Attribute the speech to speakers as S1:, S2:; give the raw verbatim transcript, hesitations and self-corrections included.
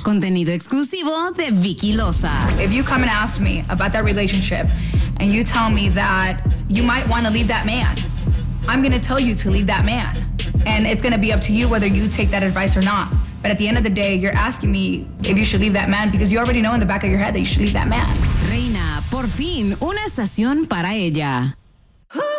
S1: Contenido exclusivo de Vicky Loza.
S2: If you come and ask me about that relationship and you tell me that you might want to leave that man, I'm going to tell you to leave that man. And it's going to be up to you whether you take that advice or not. But at the end of the day, you're asking me if you should leave that man because you already know in the back of your head that you should leave that man.
S1: Reina, por fin, una estación para ella.